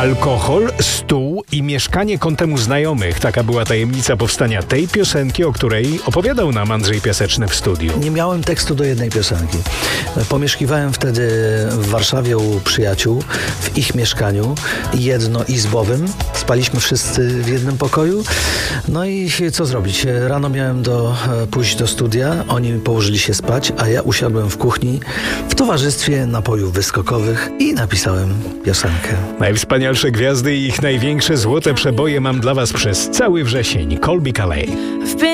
Alkohol, stół i mieszkanie kątem u znajomych. Taka była tajemnica powstania tej piosenki, o której opowiadał nam Andrzej Piaseczny w studiu. Nie miałem tekstu do jednej piosenki. Pomieszkiwałem wtedy w Warszawie u przyjaciół, w ich mieszkaniu jednoizbowym. Spaliśmy wszyscy w jednym pokoju. No i co zrobić? Rano miałem pójść do studia, oni położyli się spać, a ja usiadłem w kuchni w towarzystwie napojów wyskokowych i napisałem piosenkę. Najwspanialsze gwiazdy i ich największe złote przeboje mam dla was przez cały wrzesień. Colbie Caillat.